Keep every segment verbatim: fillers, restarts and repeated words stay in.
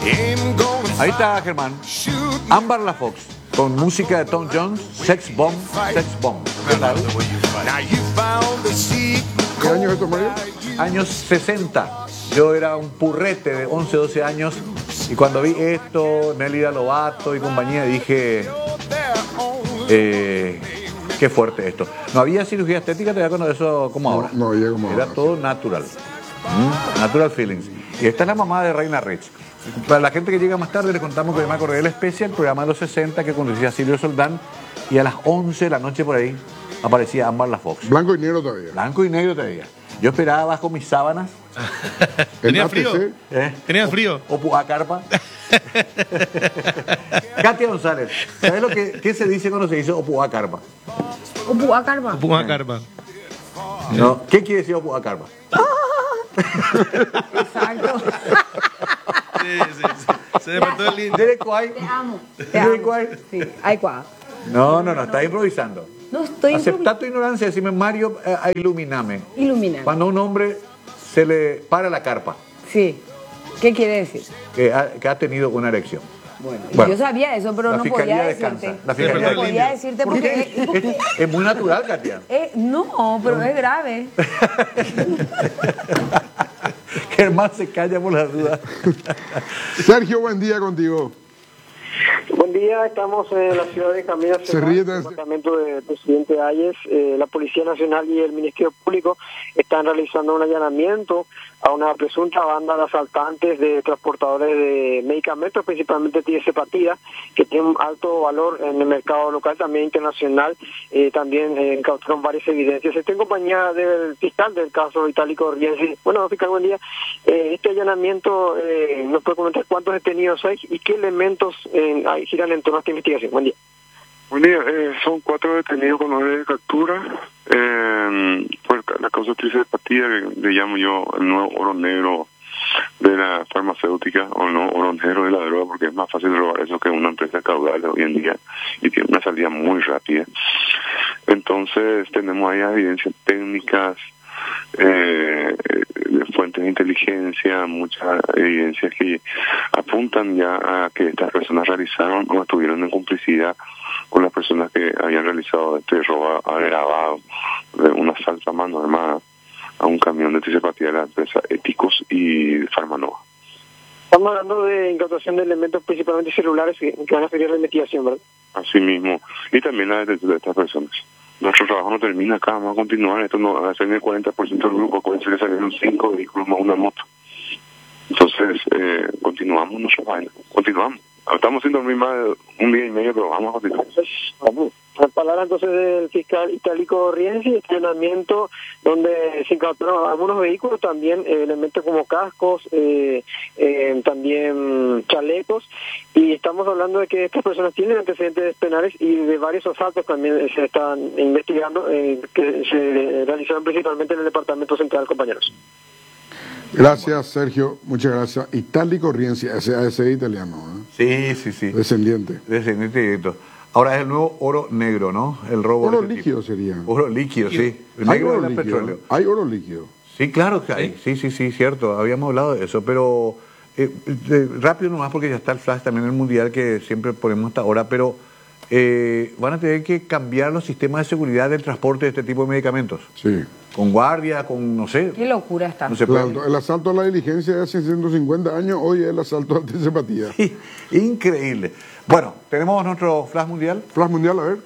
Ahí está Germán. Amber La Fox, con música de Tom Jones, Sex Bomb, Sex Bomb. ¿Qué tal? ¿Qué año es esto, Mario? Años sesenta. Yo era un purrete de once, doce años y cuando vi esto, Nelly Lovato y compañía, dije, eh, qué fuerte esto. No había cirugía estética, te con eso como ahora. No, no había como Era ahora, todo sí. natural. ¿Mm? Natural feelings. Y esta es la mamá de Reina Rich. Para la gente que llega más tarde, les contamos que me acordé del especial, el programa de los sesenta que conducía Silvio Soldán, y a las once de la noche por ahí aparecía Amber La Fox. Blanco y negro todavía. Blanco y negro todavía. Yo esperaba bajo mis sábanas. ¿Tenía frío? ¿Eh? ¿Tenía frío? O, o a carpa. Katia González, ¿sabes lo que qué se dice cuando se dice Opua Carpa? Opua Carpa. Opua Carpa. No, ¿qué quiere decir Opua Carpa? Exacto. Sí, sí, sí. Se despertó el lindo. ¿Dere cuál? Te amo. Te ¿Dere amo. cuál? Sí, hay cuá. No, no, no, está improvisando. No estoy Acepta tu ignorancia, decime Mario, eh, ilumíname. Ilumina. Cuando a un hombre se le para la carpa, Sí. ¿Qué quiere decir? que ha, que ha tenido una erección. Bueno, Bueno, yo sabía eso, pero la no fiscalía podía descansa. decirte. La fiscalía no podía decirte ¿Por porque... qué? porque- Es, es muy natural, Katia. eh, no, pero es grave. Germán se calla por las dudas. Sergio, buen día contigo. Buen día, estamos en la ciudad de Camila, Se ríe de- el departamento del presidente Ayes. Eh, la Policía Nacional y el Ministerio Público están realizando un allanamiento a una presunta banda de asaltantes de transportadores de medicamentos, principalmente tiesepatida, que tiene un alto valor en el mercado local, también internacional. Eh, también eh, incautaron varias evidencias. Estoy en compañía del fiscal del caso Itálico Rienzi. Bueno, fiscal, buen día. Eh, este allanamiento, eh, ¿nos puede comentar cuántos detenidos hay y qué elementos eh, hay, giran en torno a esta investigación? Buen día. Buen día, eh, son cuatro detenidos con orden de captura. Eh, pues la causa tricepatía, que le llamo yo el nuevo oro negro de la farmacéutica, o no oro negro de la droga, porque es más fácil robar eso que una empresa caudal hoy en día y tiene una salida muy rápida. Entonces tenemos ahí evidencias técnicas, eh, de fuentes de inteligencia, muchas evidencias que apuntan ya a que estas personas realizaron o estuvieron en complicidad con las personas que habían realizado este robo agravado de un asalto a mano armada a un camión de tiesepatía de la empresa Éticos y Farmanova. Estamos hablando de incautación de elementos principalmente celulares que, que van a seguir la investigación, ¿verdad? Así mismo, y también la detención de estas personas. Nuestro trabajo no termina acá, vamos a continuar. Esto no va a ser el cuarenta por ciento del grupo, acuérdense que salieron cinco vehículos más una moto. Entonces, eh, continuamos nuestra vaina, continuamos. Estamos sin dormir más de un día y medio, pero vamos a continuar. Vamos. Las palabras entonces del fiscal Itálico Rienzi, entrenamiento donde se incautaron algunos vehículos, también eh, elementos como cascos, eh, eh, también chalecos, y estamos hablando de que estas personas tienen antecedentes penales y de varios asaltos también se están investigando, eh, que se realizaron principalmente en el departamento central, compañeros. Gracias, Sergio. Muchas gracias. Itálico Rienzi, ese, ese italiano, ¿eh? Sí, sí, sí. Descendiente. Descendiente directo. Ahora es el nuevo oro negro, ¿no? El robo. Oro de ese líquido tipo. sería. Oro líquido, sí. El Hay negro oro es el líquido. petróleo. Hay oro líquido. Sí, claro que hay. Sí, sí, sí, cierto. Habíamos hablado de eso, pero eh, eh, rápido nomás porque ya está el flash también en el mundial que siempre ponemos hasta ahora, pero eh, van a tener que cambiar los sistemas de seguridad del transporte de este tipo de medicamentos. Sí. Con guardia, con, no sé. Qué locura está. No se El, puede. alto- el asalto a la diligencia de hace ciento cincuenta años, hoy es el asalto a la tiesepatía. Increíble. Bueno, tenemos nuestro flash mundial. Flash mundial, a ver.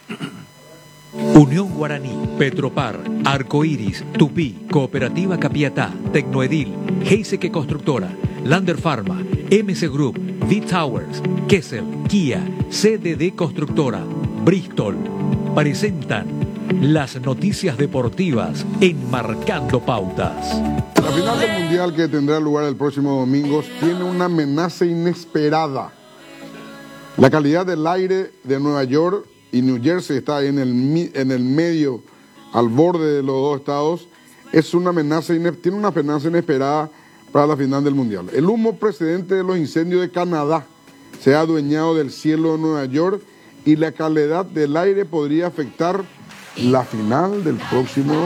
Unión Guaraní, Petropar, Arcoiris, Tupí, Cooperativa Capiatá, Tecnoedil, Heiseke Constructora, Lander Pharma, M C Group, V-Towers, Kessel, Kia, C D D Constructora, Bristol, presentan las noticias deportivas en Marcando Pautas. La final del mundial que tendrá lugar el próximo domingo tiene una amenaza inesperada. La calidad del aire de Nueva York y New Jersey está en el, mi- en el medio, al borde de los dos estados. Es una amenaza, ine- tiene una amenaza inesperada para la final del mundial. El humo precedente de los incendios de Canadá se ha adueñado del cielo de Nueva York y la calidad del aire podría afectar la final del próximo